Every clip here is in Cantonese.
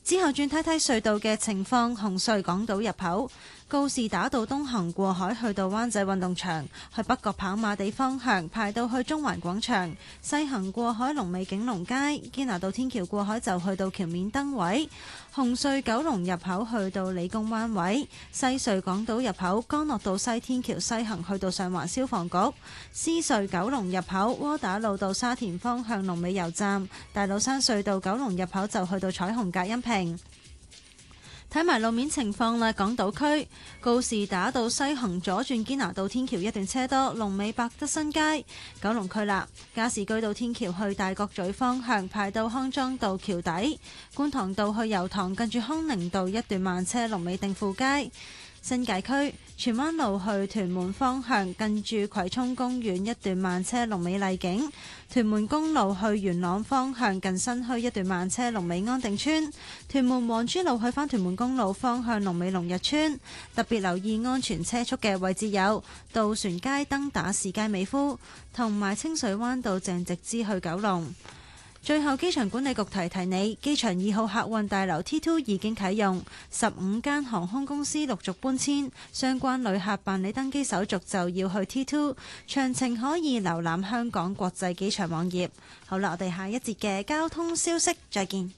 之後轉睇睇隧道嘅情況，紅隧港島入口告士打道東行過海去到灣仔運動場，去北角跑馬地方向排到去中環廣場；西行過海龍尾景隆街，堅拿道天橋過海就去到橋面燈位。紅隧九龍入口去到理工灣位，西隧港島入口干諾道西天橋西行去到上環消防局，獅隧九龍入口窩打老道沙田方向龍尾油站，大老山隧道九龍入口就去到彩虹隔音屏。睇埋路面情況啦，港島區告士打道西行左轉堅拿道天橋一段車多，龍尾百德新街。九龍區啦，加士居道天橋去大角咀方向排到康莊道橋底，觀塘道去油塘近住康寧道一段慢車，龍尾定富街。新界區荃灣路去屯門方向近住葵涌公園一段慢車，龍尾麗景。屯門公路去元朗方向近新墟一段慢車，龍尾安定村。屯門皇珠路去返屯門公路方向龍尾龍日村。特別留意安全車速嘅位置有渡船街、登打士街、美孚同埋清水灣道鄭直之去九龍。最後，機場管理局提提你，機場2號客運大樓 T2 已經啟用，15間航空公司陸續搬遷，相關旅客辦理登機手續就要去 T2， 詳情可以瀏覽香港國際機場網頁。好啦，我哋下一節嘅交通消息再見。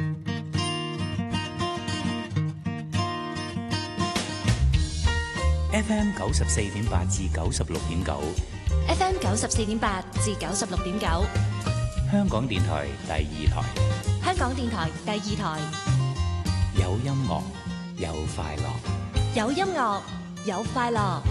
FM 94.8至96.9 ，FM 94.8至96.9。 香港電台第2台， 香港電台第2台， 有音樂，有快樂， 有音樂，有快樂。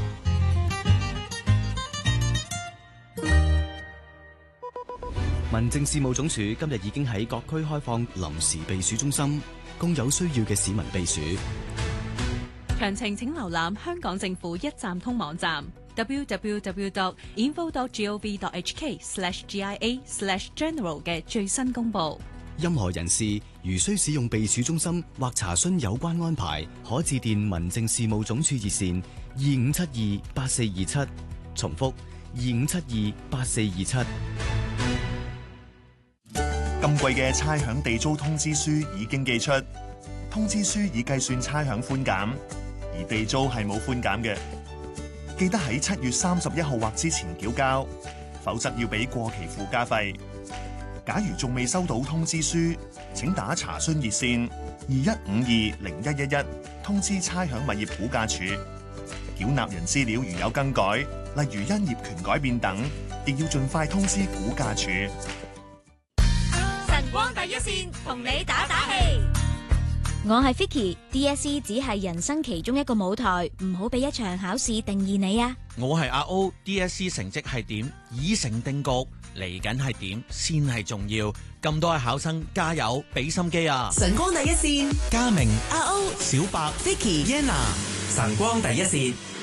民政事務總署今日已經喺各區開放臨時避暑中心，供有需要嘅市民避暑。 詳情請瀏覽香港政府一站通網站 www.info.gov.hk/GIA/general 嘅最新公佈。 任何人士如需使用避暑中心或查詢有關安排，可致電民政事務總署熱線25728427，重複25728427。 今季嘅差餉地租通知書已經寄出，通知書已計算差餉寬減，而地租係冇寬減嘅。記得喺7月31號或之前繳交，否則要俾過期附加費。假如仲未收到通知書，請打查詢熱線21520111通知差餉物業估價署。繳納人資料如有更改，例如因業權改變等，亦要盡快通知估價署。 晨光第一線同你打打氣。 我係 Vicky，DSE 只係人生其中一個舞台，唔好俾一場考試定義你啊！ 我係阿 O，DSE 成績係點已成定局，嚟緊係點先係重要。咁多位考生加油，俾心機啊！ 晨光第一線， 嘉明、 阿 O、 小白、 Vicky、 Yenna， 晨光第一線。